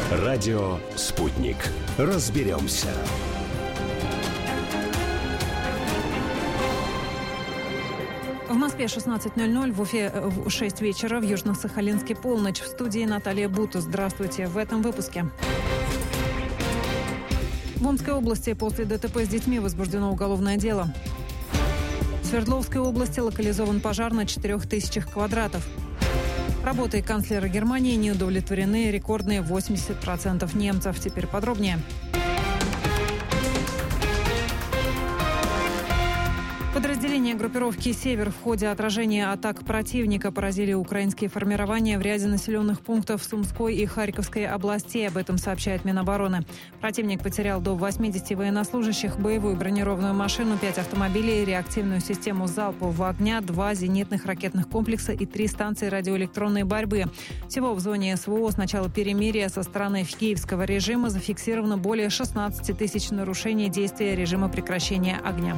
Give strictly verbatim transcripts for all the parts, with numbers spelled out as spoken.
Радио «Спутник». Разберемся. В Москве шестнадцать ноль ноль, в Уфе шесть вечера, в Южно-Сахалинске полночь. В студии Наталья Бута. Здравствуйте. В этом выпуске. В Омской области после ДТП с детьми возбуждено уголовное дело. В Свердловской области локализован пожар на четырех тысячах квадратов. Работой канцлера Германии не удовлетворены рекордные восемьдесят процентов немцев. Теперь подробнее. Подразделения группировки «Север» в ходе отражения атак противника поразили украинские формирования в ряде населенных пунктов Сумской и Харьковской областей. Об этом сообщает Минобороны. Противник потерял до восьмидесяти военнослужащих, боевую бронированную машину, пять автомобилей, реактивную систему залпового огня, два зенитных ракетных комплекса и три станции радиоэлектронной борьбы. Всего в зоне СВО с начала перемирия со стороны киевского режима зафиксировано более шестнадцати тысяч нарушений действия режима прекращения огня.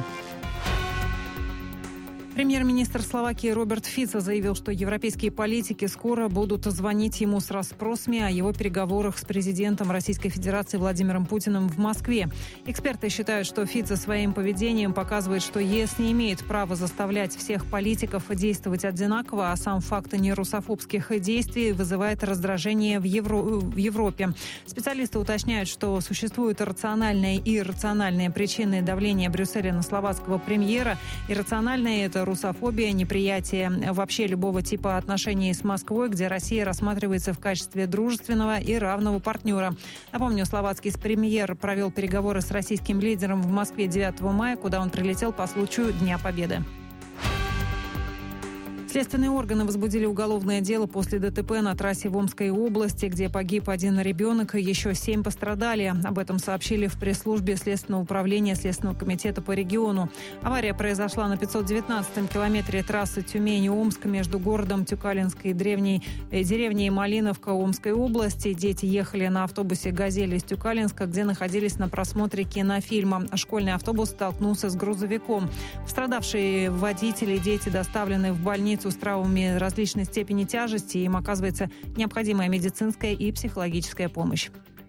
Премьер-министр Словакии Роберт Фицо заявил, что европейские политики скоро будут звонить ему с расспросами о его переговорах с президентом Российской Федерации Владимиром Путиным в Москве. Эксперты считают, что Фицо своим поведением показывает, что ЕС не имеет права заставлять всех политиков действовать одинаково, а сам факт нерусофобских действий вызывает раздражение в, Евро... в Европе. Специалисты уточняют, что существуют рациональные и иррациональные причины давления Брюсселя на словацкого премьера. Иррациональные – это русофобия, неприятие вообще любого типа отношений с Москвой, где Россия рассматривается в качестве дружественного и равного партнера. Напомню, словацкий премьер провел переговоры с российским лидером в Москве девятого мая, куда он прилетел по случаю Дня Победы. Следственные органы возбудили уголовное дело после ДТП на трассе в Омской области, где погиб один ребенок и еще семь пострадали. Об этом сообщили в пресс-службе Следственного управления Следственного комитета по региону. Авария произошла на пятьсот девятнадцатом километре трассы Тюмень-Омск между городом Тюкалинск и древней э, деревней Малиновка Омской области. Дети ехали на автобусе «Газель» из Тюкалинска, где находились на просмотре кинофильма. Школьный автобус столкнулся с грузовиком. Пострадавшие водители и дети доставлены в больницу с травмами различной степени тяжести. Им оказывается необходимая медицинская и психологическая помощь.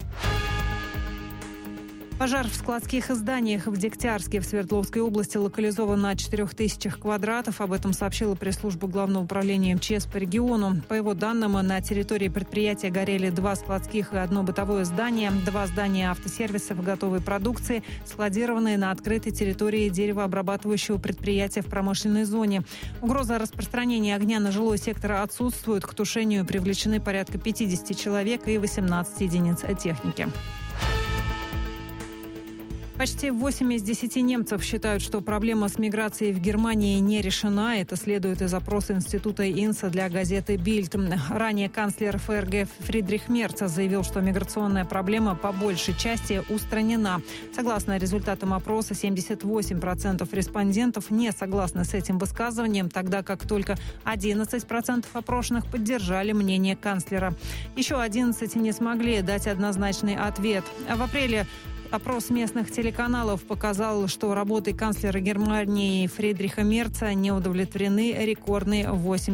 Пожар в складских зданиях в Дегтярске в Свердловской области локализован на четырех тысячах квадратов. Об этом сообщила пресс-служба Главного управления МЧС по региону. По его данным, на территории предприятия горели два складских и одно бытовое здание, два здания автосервисов готовой продукции, складированные на открытой территории деревообрабатывающего предприятия в промышленной зоне. Угроза распространения огня на жилой сектор отсутствует. К тушению привлечены порядка пятидесяти человек и восемнадцать единиц техники. Почти восемь из десяти немцев считают, что проблема с миграцией в Германии не решена. Это следует из опроса Института Инса для газеты «Бильд». Ранее канцлер ФРГ Фридрих Мерц заявил, что миграционная проблема по большей части устранена. Согласно результатам опроса, семьдесят восемь процентов респондентов не согласны с этим высказыванием, тогда как только одиннадцать процентов опрошенных поддержали мнение канцлера. Еще одиннадцать не смогли дать однозначный ответ. В апреле опрос местных телеканалов показал, что работой канцлера Германии Фридриха Мерца не удовлетворены рекордные восемь